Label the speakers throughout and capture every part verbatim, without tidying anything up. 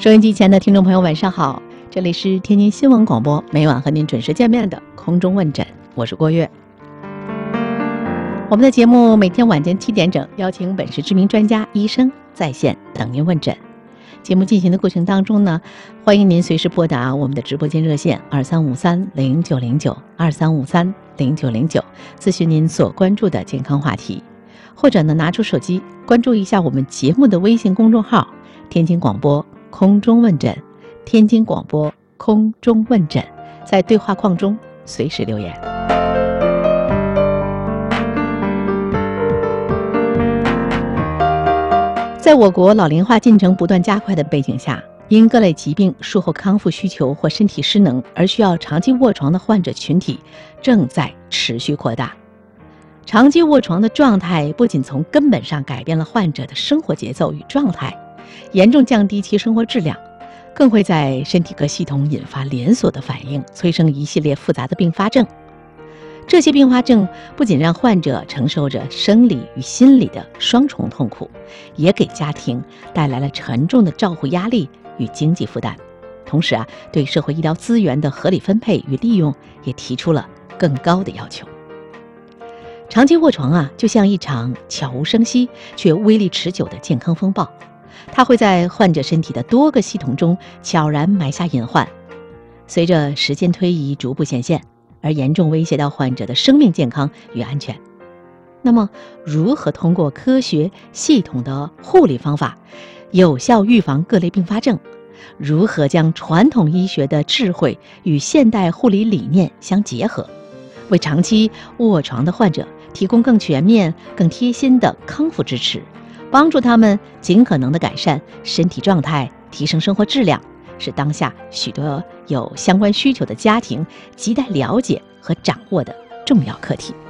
Speaker 1: 收音机前的听众朋友晚上好，这里是天津新闻广播，每晚和您准时见面的空中问诊，我是郭月。我们的节目每天晚间七点整邀请本市知名专家医生在线等您问诊。节目进行的过程当中呢，欢迎您随时拨打我们的直播间热线二三五三零九零九二三五三零九零九，咨询您所关注的健康话题，或者呢拿出手机关注一下我们节目的微信公众号天津广播空中问诊，天津广播空中问诊，在对话框中随时留言。在我国老龄化进程不断加快的背景下，因各类疾病术后康复需求或身体失能而需要长期卧床的患者群体正在持续扩大。长期卧床的状态不仅从根本上改变了患者的生活节奏与状态，严重降低其生活质量，更会在身体各系统引发连锁的反应，催生一系列复杂的并发症。这些并发症不仅让患者承受着生理与心理的双重痛苦，也给家庭带来了沉重的照护压力与经济负担。同时啊，对社会医疗资源的合理分配与利用也提出了更高的要求。长期卧床啊，就像一场悄无声息却威力持久的健康风暴，它会在患者身体的多个系统中悄然埋下隐患，随着时间推移逐步显现，而严重威胁到患者的生命健康与安全。那么，如何通过科学系统的护理方法，有效预防各类并发症？如何将传统医学的智慧与现代护理理念相结合，为长期卧床的患者提供更全面、更贴心的康复支持，帮助他们尽可能地改善身体状态，提升生活质量，是当下许多有相关需求的家庭亟待了解和掌握的重要课题。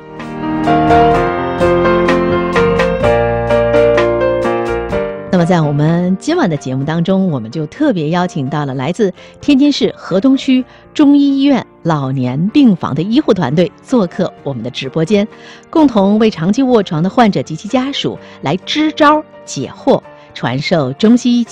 Speaker 1: 那么在我们今晚的节目当中，我们就特别邀请到了来自天津市河东区中医医院老年病房的医护团队做客我们的直播间，共同为长期卧床的患者及其家属来支招解惑，传授中西医